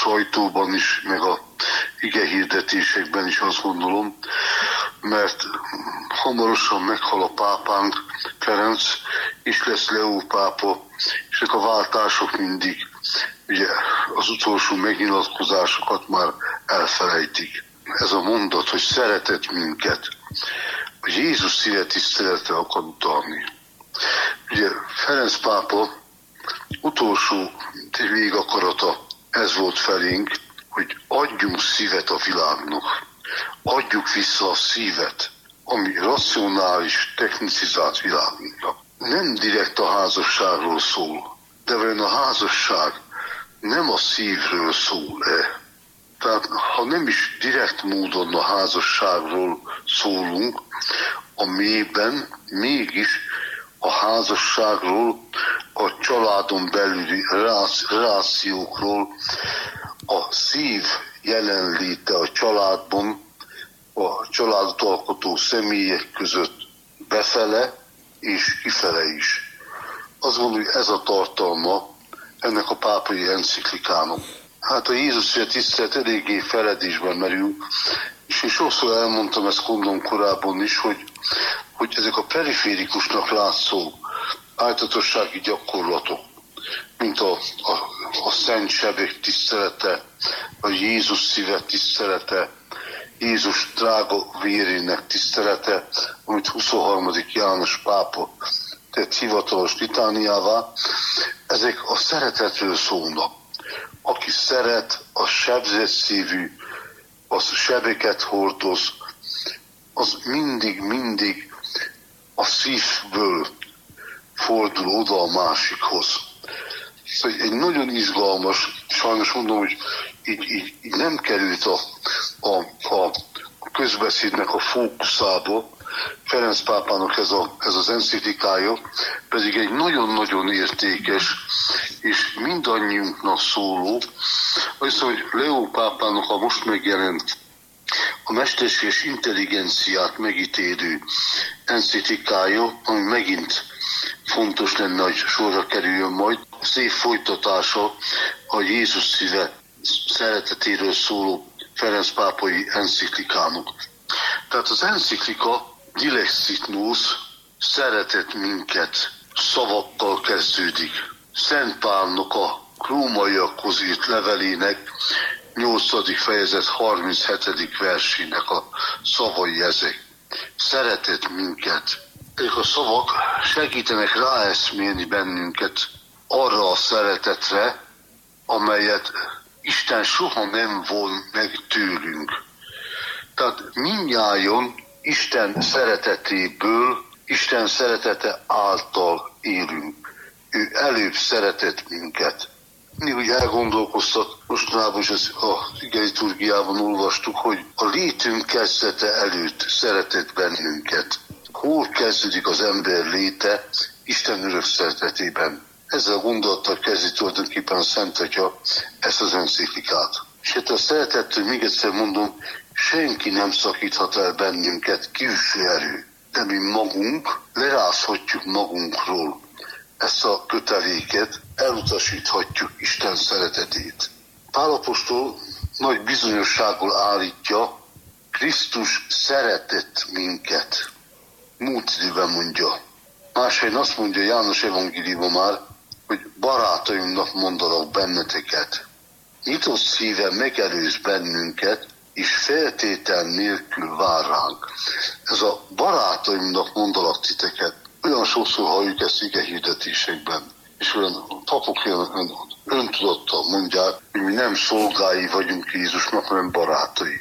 sajtóban is, meg a igehirdetésekben is, azt gondolom, mert hamarosan meghal a pápánk, Ferenc, és lesz Leó pápa, és ezek a váltások mindig, ugye az utolsó megnyilatkozásokat már elfelejtik. Ez a mondat, hogy szeretett minket, hogy Jézus szíve tiszteletre akar utalni. Ugye Ferenc pápa utolsó végakarata ez volt felénk, hogy adjunk szívet a világnak. Adjuk vissza a szívet, ami racionális, technicizált világunknak. Nem direkt a házasságról szól, de vajon a házasság nem a szívről szól-e? Tehát ha nem is direkt módon a házasságról szólunk, a mélyben mégis a házasságról, a családon belüli relációkról, a szív jelenléte a családban, a családot alkotó személyek között befele és kifele is. Azt gondolom, hogy ez a tartalma ennek a pápai enciklikának. Hát a Jézus szíve tisztelet eléggé feledésben merül, és én sokszor elmondtam ezt gondolom korábban is, hogy ezek a periférikusnak látszó általánossági gyakorlatok, mint a szent sebek tisztelete, a Jézus szíve tisztelete, Jézus drága vérének tisztelete, amit 23. János pápa tett hivatalos litániává, ezek a szeretetről szólnak. Aki szeret, az sebzett szívű, az sebeket hordoz, az mindig a szívből fordul oda a másikhoz. Szóval egy nagyon izgalmas, sajnos mondom, hogy így nem került a közbeszédnek a fókuszába, Ferenc pápának ez az enciklikája, pedig egy nagyon-nagyon értékes és mindannyiunknak szóló, hogy Leó pápának a most megjelent a mesterséges intelligenciát megítélő enciklikája, ami megint fontos lenne, hogy sorra kerüljön majd, az év folytatása a Jézus szíve szeretetéről szóló Ferenc pápai enciklikának. Tehát az enciklika Dilexit Nos, szeretett minket szavakkal kezdődik. Szent Pálnak a rómaiakhoz írt levelének 8. fejezet 37. versének a szavai ezek. Szeretett minket. Ezek a szavak segítenek ráeszmélni bennünket arra a szeretetre, amelyet Isten soha nem von meg tőlünk. Tehát mindnyájan Isten szeretetéből, Isten szeretete által élünk. Ő előbb szeretett minket. Mi úgy elgondolkoztak, mostanában is az igeliturgiában olvastuk, hogy a létünk kezdete előtt szeretett bennünket. Hol kezdődik az ember léte? Isten örök szeretetében. Ezzel a gondolattal kezdi tulajdonképpen a Szent Atya ezt az enciklikát. És hát a szeretettől még egyszer mondom, senki nem szakíthat el bennünket, külső erő. De mi magunk lerázhatjuk magunkról ezt a köteléket, elutasíthatjuk Isten szeretetét. Pál apostol nagy bizonyossággal állítja, Krisztus szeretett minket. Múlt időben mondja. Máshelyen azt mondja János evangéliumban már, hogy barátaimnak mondanak benneteket. Nyitott szíve megelőz bennünket, és feltétel nélkül vár ránk. Ez a barátaimnak mondalak titeket. Olyan sokszor halljuk ezt igehirdetésekben, és olyan papok öntudattal mondják, hogy mi nem szolgái vagyunk Jézusnak, hanem barátai.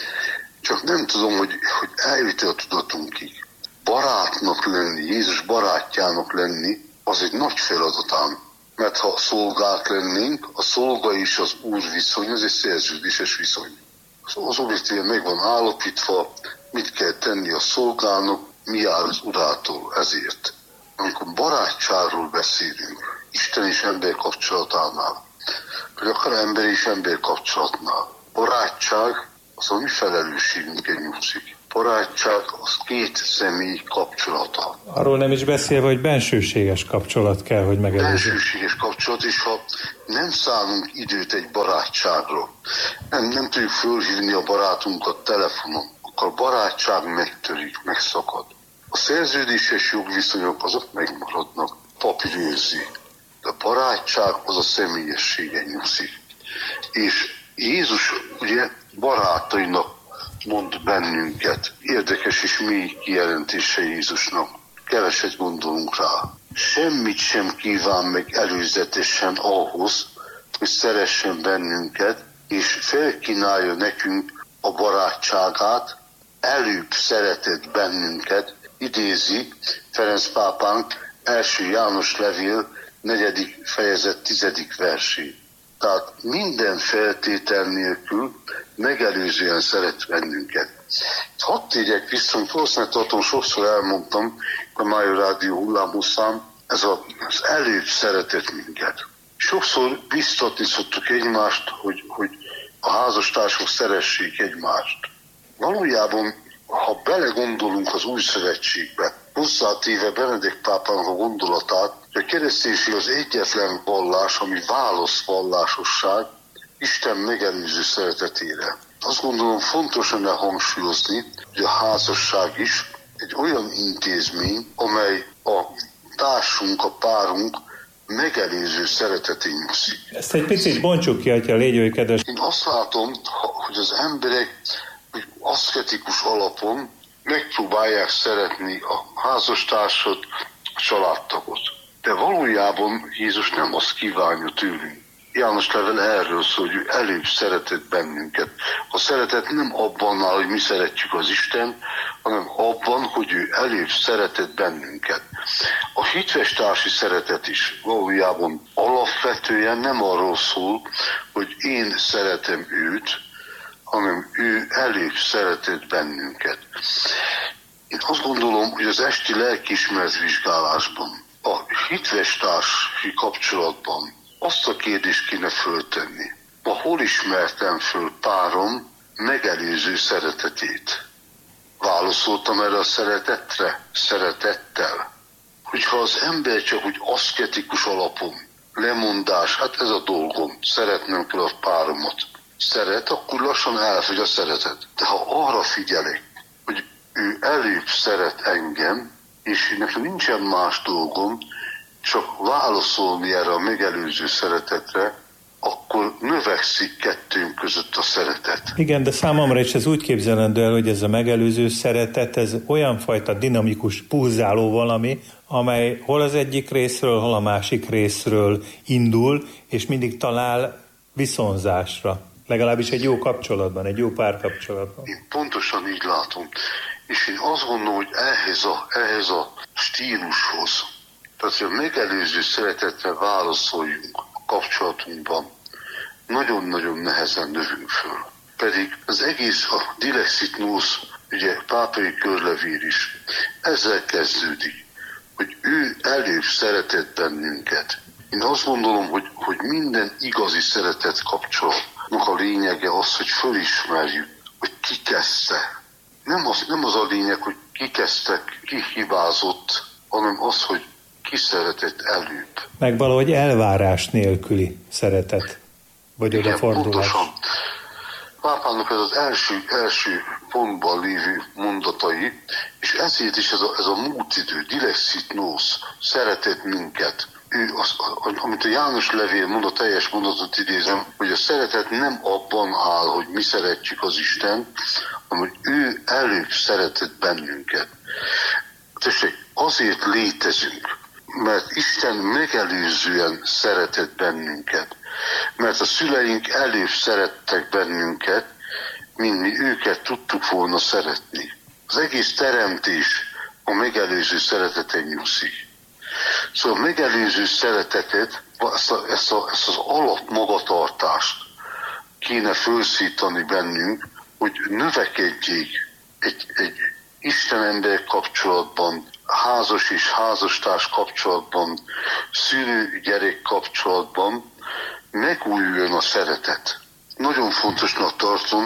Csak nem tudom, hogy eljut a tudatunkig. Barátnak lenni, Jézus barátjának lenni, az egy nagy feladatám. Mert ha szolgák lennénk, a szolga és az úr viszony, az egy szerződéses viszony. Az objektíven meg van állapítva, mit kell tenni a szolgának, mi áll az urától ezért. Amikor barátságról beszélünk, Isten és ember kapcsolatánál, vagy akár ember és ember kapcsolatnál, barátság az a mi felelősségünkön nyugszik. barátság az két személy kapcsolata. Arról nem is beszélve, hogy bensőséges kapcsolat kell, hogy megelőző. Bensőséges kapcsolat, és ha nem szánunk időt egy barátságra, nem tudjuk fölhívni a barátunkat telefonon, akkor a barátság megtörik, megszakad. A szerződéses jogviszonyok azok megmaradnak, papír őrzi. De a barátság az a személyességen nyugszik. És Jézus ugye barátainak mond bennünket. Érdekes és mély kijelentése Jézusnak. Keveset gondolunk rá. Semmit sem kíván meg előzetesen ahhoz, hogy szeressen bennünket, és felkínálja nekünk a barátságát, előbb szeretett bennünket, idézi Ferenc pápánk 1. János levél 4. fejezet 10. versét. Tehát minden feltétel nélkül megelőzően szeret bennünket. Hadd térjek vissza, hogy valószínűleg tartom, sokszor elmondtam a Májor Rádió hullámhosszán, ez az előbb szeretett minket. Sokszor biztatni szoktuk egymást, hogy a házastársak szeressék egymást. Valójában, ha belegondolunk az új szövetségbe, hozzátéve Benedek pápának a gondolatát, hogy a kereszténység az egyetlen vallás, ami válaszvallásosság Isten megelőző szeretetére. Azt gondolom fontos lenne hangsúlyozni, hogy a házasság is egy olyan intézmény, amely a társunk, a párunk megelőző szeretetén nyugszik. Ezt egy picit bontsuk ki, atya, légy oly kedves. Én azt látom, hogy az emberek aszketikus alapon megpróbálják szeretni a házastársat, a családtagot. De valójában Jézus nem azt kívánja tőlünk. János levél erről szól, hogy ő előbb szeretett bennünket. A szeretet nem abban áll, hogy mi szeretjük az Isten, hanem abban, hogy ő előbb szeretett bennünket. A hitvestársi szeretet is valójában alapvetően nem arról szól, hogy én szeretem őt, hanem ő előbb szeretett bennünket. Én azt gondolom, hogy az esti lelkiismeretvizsgálásban, a hitvestársi kapcsolatban azt a kérdést kéne föltenni. Ma hol ismertem föl párom megelőző szeretetét? Válaszoltam erre a szeretetre, szeretettel. Hogyha az ember csak úgy aszketikus alapon, lemondás, hát ez a dolgom, szeretnem kell a páromat. Szeret, akkor lassan elfogy a szeretet. De ha arra figyelek, hogy ő előbb szeret engem, és nekem nincsen más dolgom, csak válaszolni erre a megelőző szeretetre, akkor növekszik kettőnk között a szeretet. Igen, de számomra is ez úgy képzelendő el, hogy ez a megelőző szeretet, ez olyan fajta dinamikus, pulzáló valami, amely hol az egyik részről, hol a másik részről indul, és mindig talál viszonzásra. Legalábbis egy jó kapcsolatban, egy jó párkapcsolatban. Én pontosan így látom. És én azt gondolom, hogy ehhez a stílushoz, tehát hogy a megelőző szeretetre válaszoljunk a kapcsolatunkban, nagyon-nagyon nehezen növünk föl. Pedig az egész a Dilexit Nos, ugye pápai körlevél is, ezzel kezdődik, hogy ő előbb szeretett bennünket. Én azt gondolom, hogy minden igazi szeretet kapcsolatnak a lényege az, hogy fölismerjük, hogy ki kezdte. Nem az a lényeg, hogy ki kezdte, ki hibázott, hanem az, hogy ki szeretett előbb. Meg valahogy elvárás nélküli szeretet, vagy odafordulás. Pontosan. Pápának ez az első pontban lévő mondatai, és ezért is ez a múltidő, Dilexit Nos, szeretett minket. Ő amit a János levél mond, a teljes mondatot idézem, hogy a szeretet nem abban áll, hogy mi szeretjük az Isten, hanem hogy ő előbb szeretett bennünket. Tessék, azért létezünk, mert Isten megelőzően szeretett bennünket. Mert a szüleink előbb szerettek bennünket, mint mi őket tudtuk volna szeretni. Az egész teremtés a megelőző szereteten nyugszik. Szóval a megelőző szeretetet, ezt az alapmagatartást kéne felszítani bennünk, hogy növekedjék egy Isten-ember kapcsolatban, házas és házastárs kapcsolatban, szülő-gyerek kapcsolatban megújuljon a szeretet. Nagyon fontosnak tartom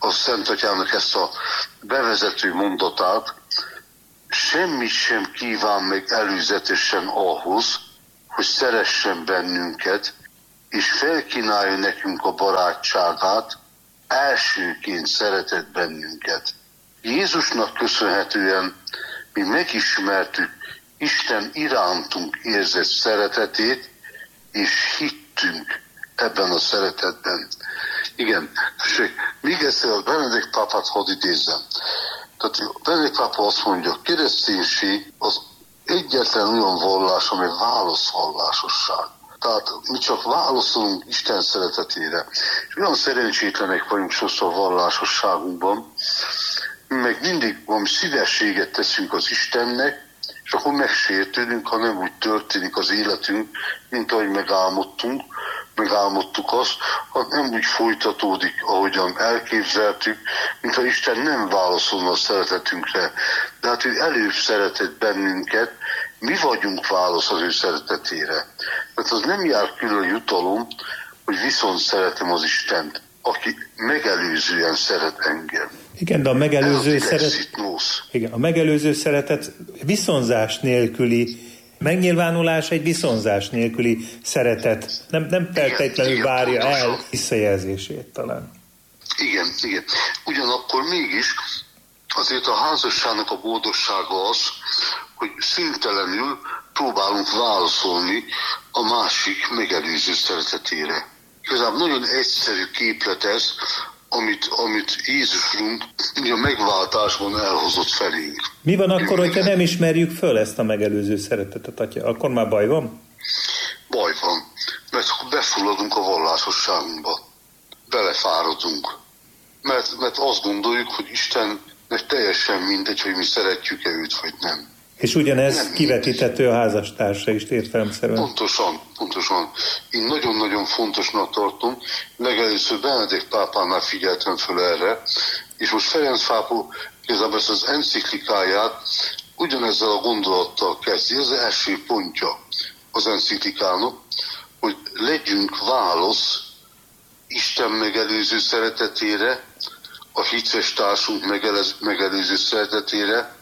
a Szent Atyának ezt a bevezető mondatát, semmit sem kíván meg előzetesen ahhoz, hogy szeressen bennünket, és felkínálja nekünk a barátságát, elsőként szeretett bennünket. Jézusnak köszönhetően mi megismertük Isten irántunk érzett szeretetét, és hittünk ebben a szeretetben. Igen, még egyszer a Benedikt pápát hadd idézzem. Tehát Benedikt pápa azt mondja, a kereszténység az egyetlen olyan vallás, amely válaszvallásosság. Tehát mi csak válaszolunk Isten szeretetére. És olyan szerencsétlenek vagyunk sokszor a vallásosságunkban, mi meg mindig valami szívességet teszünk az Istennek, és akkor megsértődünk, ha nem úgy történik az életünk, mint ahogy megálmodtuk azt, ha nem úgy folytatódik, ahogyan elképzeltük, mintha Isten nem válaszolna a szeretetünkre. De hát ő előbb szeretett bennünket, mi vagyunk válasz az ő szeretetére. Mert az nem jár külön jutalom, hogy viszont szeretem az Istent, aki megelőzően szeret engem. Igen, de a megelőző szeretet viszonzás nélküli, megnyilvánulás egy viszonzás nélküli szeretet. Nem feltétlenül várja el visszajelzését talán. Igen. Ugyanakkor mégis azért a házasságnak a boldogsága az, hogy szüntelenül próbálunk válaszolni a másik megelőző szeretetére. Igazából nagyon egyszerű képlet ez, amit Jézusunk a megváltásban elhozott felénk. Mi van akkor, hogyha nem ismerjük föl ezt a megelőző szeretetet, Atya? Akkor már baj van? Baj van, mert akkor befulladunk a vallásosságunkba. Belefáradunk. Mert azt gondoljuk, hogy Istennek teljesen mindegy, hogy mi szeretjük-e őt, vagy nem. És ugyanez nem kivetíthető a házastársra is értelemszerűen. Pontosan. Én nagyon-nagyon fontosnak tartom. Legelőször Benedikt pápánál figyeltem föl erre, és most Ferenc pápa igazából ezt az enciklikáját ugyanezzel a gondolattal kezdi. Ez az első pontja az enciklikának, hogy legyünk válasz Isten megelőző szeretetére, a hitves társunk megelőző szeretetére,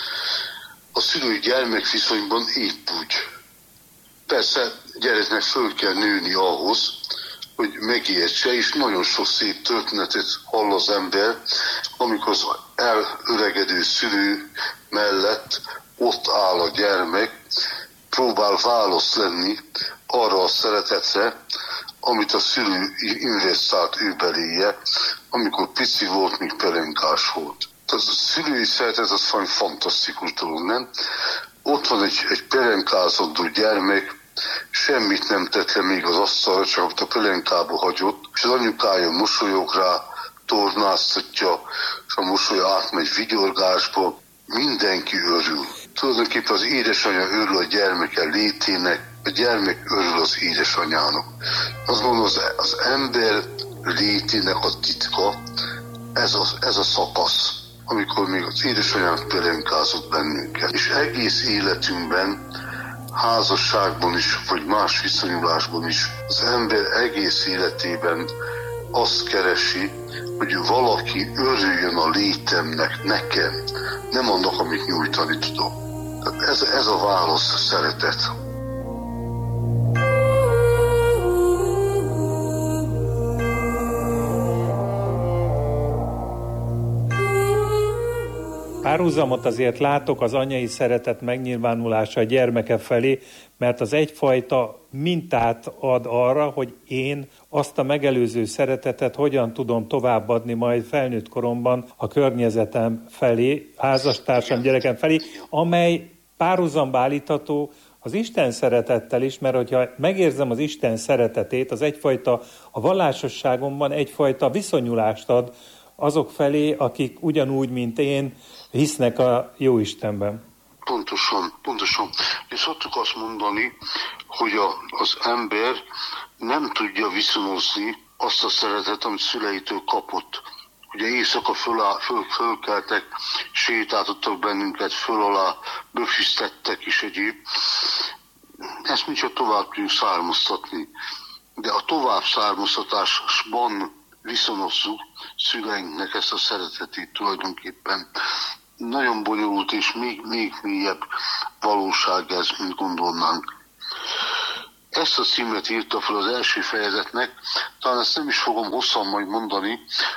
a szülő-gyermek viszonyban épp úgy. Persze gyereknek föl kell nőni ahhoz, hogy megértse, és nagyon sok szép történetet hall az ember, amikor az elöregedő szülő mellett ott áll a gyermek, próbál válasz lenni arra a szeretetre, amit a szülő investált ő beléje, amikor pici volt, még pelenkás volt. Az a szülői szeretet az valami fantasztikus dolog, nem? Ott van egy pelenkázódó gyermek, semmit nem tett le még az asztalra, csak ott a pelenkába hagyott, és az anyukája mosolyog rá, tornáztatja, és a mosolya átmegy vigyorgásba, mindenki örül. Tulajdonképpen az édesanyja örül a gyermeke létének, a gyermek örül az édesanyának. Azt gondolom, az ember létének a titka, ez a szakasz, amikor még az édesanyánk pelenkázott bennünket. És egész életünkben, házasságban is, vagy más viszonyulásban is, az ember egész életében azt keresi, hogy valaki örüljön a létemnek, nekem, nem annak, amit nyújtani tudok. Tehát ez a válasz szeretet. Párhuzamot azért látok az anyai szeretet megnyilvánulása a gyermeke felé, mert az egyfajta mintát ad arra, hogy én azt a megelőző szeretetet hogyan tudom továbbadni majd felnőtt koromban a környezetem felé, házastársam, gyerekem felé, amely párhuzamba állítható az Isten szeretettel is, mert hogyha megérzem az Isten szeretetét, az egyfajta, a vallásosságomban egyfajta viszonyulást ad azok felé, akik ugyanúgy, mint én, hisznek a jó Istenben. Pontosan. És szoktuk azt mondani, hogy az ember nem tudja viszonozni azt a szeretet, amit szüleitől kapott. Ugye éjszaka fölkeltek, sétáltattak bennünket, föl alá, böfisztettek és egyéb. Ezt mi csak tovább tudjuk származtatni. De a tovább származtatásban viszonozzuk szüleinknek ezt a szeretetét tulajdonképpen. Nagyon bonyolult és még mélyebb valóság ez, mint gondolnánk. Ezt a címet írta fel az első fejezetnek, talán ezt nem is fogom hosszan majd mondani,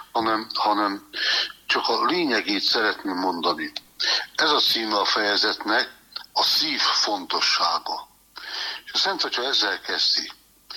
hanem csak a lényegét szeretném mondani. Ez a címe a fejezetnek a szív fontossága. És a Szent Atya ezzel kezdi.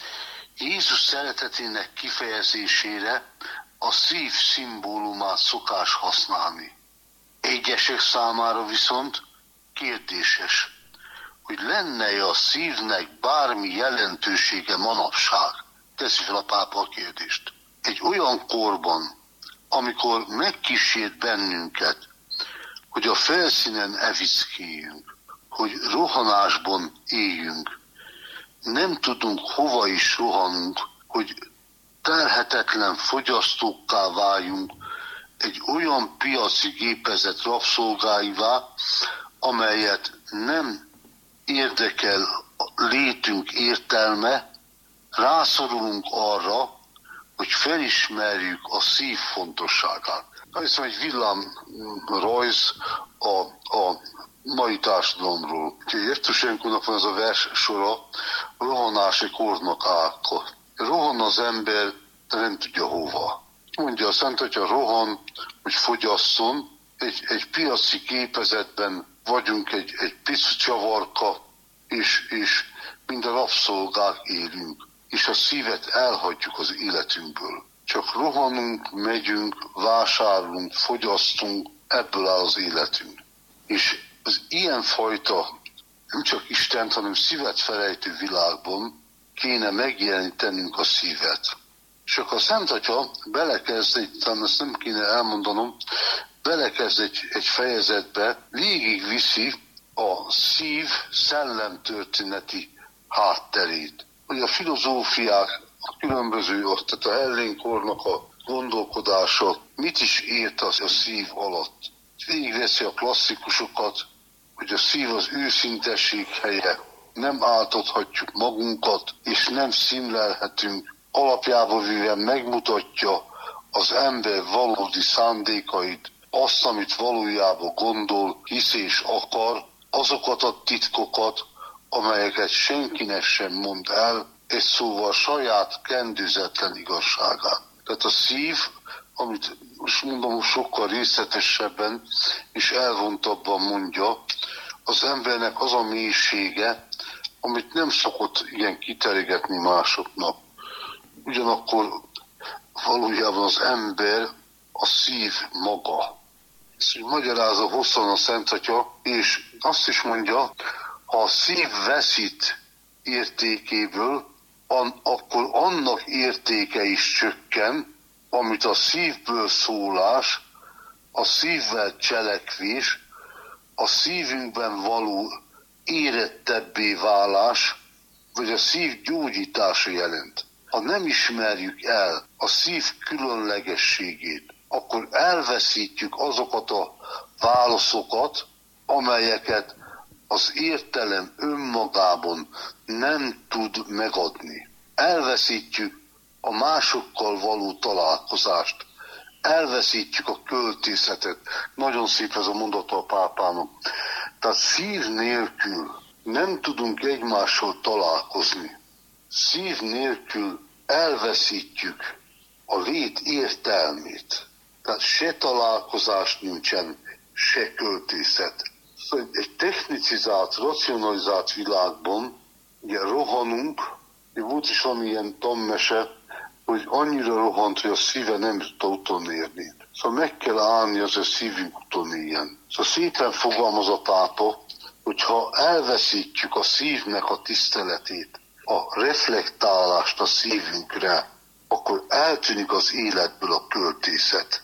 Jézus szeretetének kifejezésére a szív szimbólumát szokás használni. Egyesek számára viszont kérdéses, hogy lenne-e a szívnek bármi jelentősége manapság? Teszi fel a pápa a kérdést. Egy olyan korban, amikor megkísért bennünket, hogy a felszínen evickéljünk, hogy rohanásban éljünk, nem tudunk hova is rohanunk, hogy terhetetlen fogyasztókká váljunk, egy olyan piaci gépezet rabszolgáivá, amelyet nem érdekel létünk értelme, rászorulunk arra, hogy felismerjük a szív fontosságát. Ez egy villámrajz a mai társadalomról. Jevtusenkonak van ez a vers sora, rohanási kornak állka. Rohan az ember, de nem tudja hova. Mondja a Szent Atya, rohan, hogy fogyasszon. Egy piaci gépezetben vagyunk, egy pici csavarka, és minden rabszolgák élünk. És a szívet elhagyjuk az életünkből. Csak rohanunk, megyünk, vásárolunk, fogyasztunk, ebből áll az életünk. És az ilyenfajta, nem csak Istent, hanem szívet felejtő világban kéne megjelenítenünk a szívet. És akkor a Szent Atya belekezd, talán ezt nem kéne elmondanom, belekezd egy fejezetbe, végigviszi a szív szellemtörténeti hátterét. Hogy a filozófiák, a különböző, tehát a hellénkornak a gondolkodása mit is ért a szív alatt. Végigveszi a klasszikusokat, hogy a szív az őszintesség helye, nem áltathatjuk magunkat, és nem színlelhetünk. Alapjába véve megmutatja az ember valódi szándékait, azt, amit valójában gondol, hisz és akar, azokat a titkokat, amelyeket senkinek sem mond el, egy szóval saját kendőzetlen igazságát. Tehát a szív, amit most mondom sokkal részletesebben és elvontabban mondja, az embernek az a mélysége, amit nem szokott ilyen kiteregetni másoknak. Ugyanakkor valójában az ember a szív maga. Ezt magyarázza hosszan a Szent Atya, és azt is mondja, ha a szív veszít értékéből, akkor annak értéke is csökken, amit a szívből szólás, a szívvel cselekvés, a szívünkben való érettebbé válás, vagy a szív gyógyítása jelent. Ha nem ismerjük el a szív különlegességét, akkor elveszítjük azokat a válaszokat, amelyeket az értelem önmagában nem tud megadni. Elveszítjük a másokkal való találkozást, elveszítjük a költészetet. Nagyon szép ez a mondata a pápának. Tehát szív nélkül nem tudunk egymással találkozni. Szív nélkül elveszítjük a lét értelmét. Tehát se találkozás nincsen, se költészet. Szóval egy technicizált, racionalizált világban ugye rohanunk, volt is valamilyen tanmese, hogy annyira rohant, hogy a szíve nem tudta utolérni. Szóval meg kell állni, az a szívünk utolérjen. Szóval szépen fogalmaz a pápa, hogyha elveszítjük a szívnek a tiszteletét, a reflektálást a szívünkre, akkor eltűnik az életből a költészet,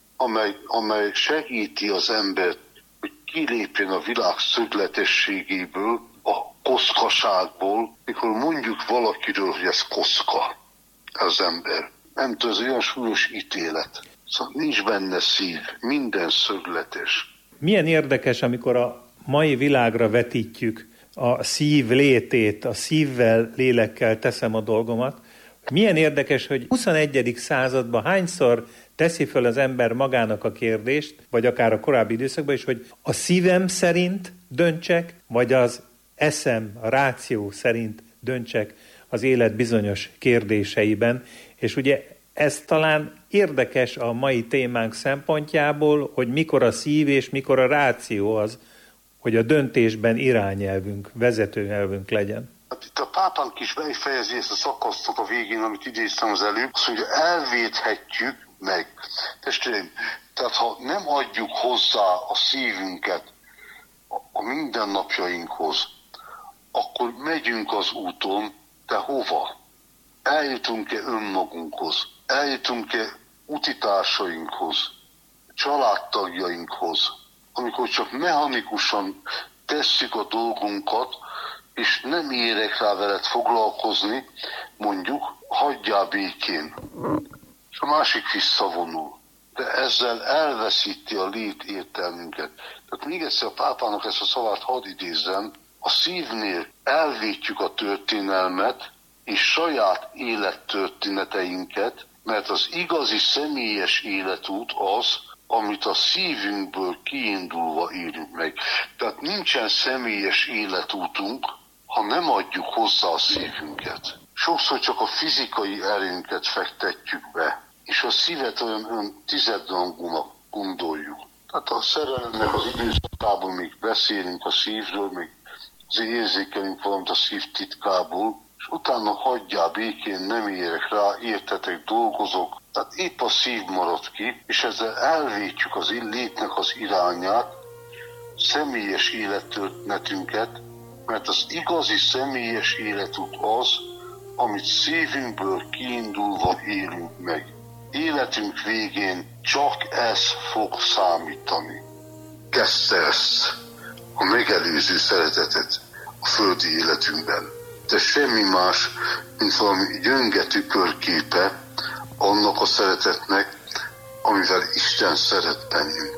amely segíti az embert, hogy kilépjen a világ szögletességéből, a koszkaságból, mikor mondjuk valakiről, hogy ez koszka, az ember. Nem tudom, ez olyan súlyos ítélet. Szóval nincs benne szív, minden szögletes. Milyen érdekes, amikor a mai világra vetítjük a szív létét, a szívvel, lélekkel teszem a dolgomat, Milyen érdekes, hogy 21. században hányszor teszi föl az ember magának a kérdést, vagy akár a korábbi időszakban is, hogy a szívem szerint döntsek, vagy az eszem, a ráció szerint döntsek az élet bizonyos kérdéseiben. És ugye ez talán érdekes a mai témánk szempontjából, hogy mikor a szív és mikor a ráció az, hogy a döntésben irányelvünk, vezetőelvünk legyen. Hát itt a pápánk is befejezi ezt a szakaszt a végén, amit idéztem az előbb, azt mondja, elvéthetjük meg. Testvéreim, tehát ha nem adjuk hozzá a szívünket a mindennapjainkhoz, akkor megyünk az úton, de hova? Eljutunk-e önmagunkhoz? Eljutunk-e utitársainkhoz? Családtagjainkhoz? Amikor csak mechanikusan tesszük a dolgunkat, és nem érek rá veled foglalkozni, mondjuk, hagyjál békén. És a másik visszavonul. De ezzel elveszíti a lét értelmünket. Tehát még egyszer a pápának ezt a szavát hadd idézzem, a szívnél elvétjük a történelmet és saját élettörténeteinket, mert az igazi személyes életút az, amit a szívünkből kiindulva élünk meg. Tehát nincsen személyes életútunk, ha nem adjuk hozzá a szívünket. Sokszor csak a fizikai erőnket fektetjük be, és a szívet olyan tizedrangúnak gondoljuk. Tehát a szerelemnek az időszakában még beszélünk a szívről, még azért érzékelünk valamit a szív titkából, és utána hagyjál békén, nem érek rá, értetek, dolgozok. Tehát épp a szív marad ki, és ezzel elvétjük az létnek az irányát, személyes élettörténetünket, mert az igazi személyes életút az, amit szívünkből kiindulva élünk meg. Életünk végén csak ez fog számítani. Kezdte ezt a megelőző szeretetet a földi életünkben. De semmi más, mint valami gyönge tükörképe annak a szeretetnek, amivel Isten szeret bennünket.